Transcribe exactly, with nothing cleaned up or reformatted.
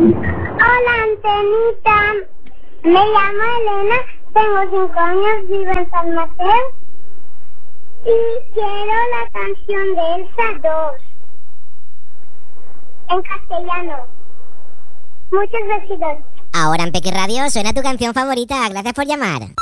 Hola, Antenita. Me llamo Elena, tengo cinco años, vivo en San Mateo y quiero la canción de Elsa dos en castellano. Muchos besitos. Ahora en Peque Radio suena tu canción favorita. Gracias por llamar.